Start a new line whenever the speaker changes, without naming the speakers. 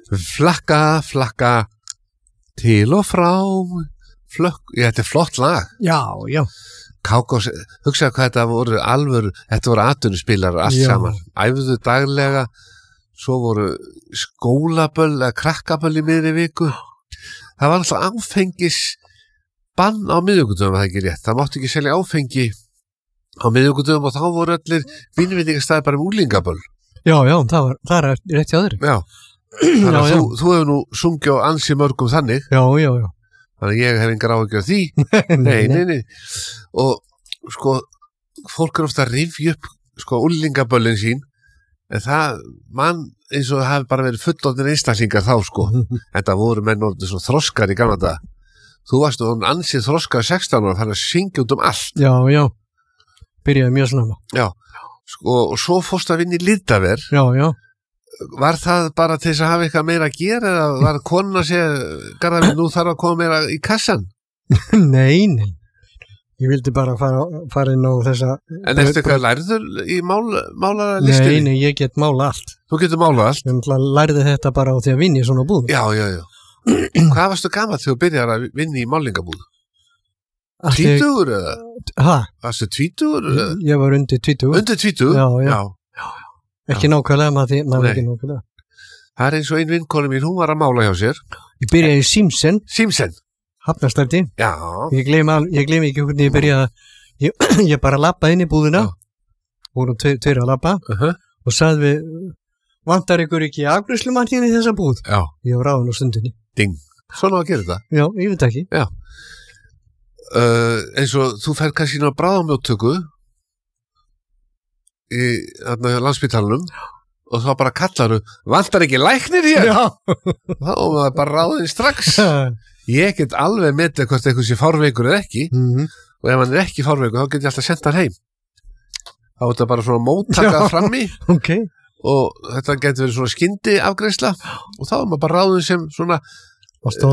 flakka til og frá þetta flott lag
Já
Kákós, hugsaðu hvað þetta voru atvinnuspilarar allt saman æfðu daglega svo voru skólaböll eða krakkaböll í miðri viku það var alltaf áfengis bann á miðvikudögum það ekki rétt, það mátti ekki selja áfengi á miðvikudögum og þá voru allir vínveitingastæðir bara úlingaböll
Já, það er rétt hjá þér
þannig að þú hefur nú sungið á ansi mörgum þannig
Já
þannig að ég hef engar áhyggjur af því nei og sko fólk ofta að rifja upp sko úlingaböllin sín en það mann eins og það hafi bara verið fullorðnir einstaklingar þá sko en það voru menn orðið svo þroskar í gamla daga þú varst nú ansið þroskar 16 ára þannig að syngja út allt
Já, byrjaði mjög snemma
Já, sko og svo fórst að vinna í liðdaver
Já
Var það bara til þess að hafa eitthvað meira að gera eða var konuna að segja Garðar, nú þarf að koma meira í kassan?
Nei ég vildi bara fara inn á þessa
En eftir hvað lærður í málaralistinni?
Nei, ég get mála allt
Þú getur mála allt?
Ég lærði þetta bara á því að vinna í svona búð
Já Hvað varstu gamall þegar þú byrjar að vinna í málingabúð? 20 eða?
Hæ?
Varstu 20?
Ég var undir 20
Undir 20?
Já Ekki nákvæmlega, maður ekki nákvæmlega.
Það er eins og ein vinkona mín, hún var að mála hjá sér.
Ég byrjaði í Símsen. Hafnarstræti.
Já.
Ég gleymi ekki hvernig ég byrjaði. Ég bara lappaði inn í búðina. Vorum tveir að lappa. Og sagði við, vantar ykkur ekki afgreiðslumann hérna í þessa búð?
Já.
Ég var ráðin á stundinni.
Ding. Svona að gera þetta?
Já, ég veit ekki.
Já. Eins og þú fer kannski ná bráðamjóttöku í landspítalunum og þá bara kallaru vantar ekki læknir hér þá var bara ráðin strax ég get alveg metið hvort eitthvað sé fárveikur eða ekki og ef hann er ekki fárveikur þá get ég alltaf senda hann heim þá er þetta bara svona móttakað frammi og þetta getur verið svona skyndi afgreiðsla og þá er maður bara ráðin sem svona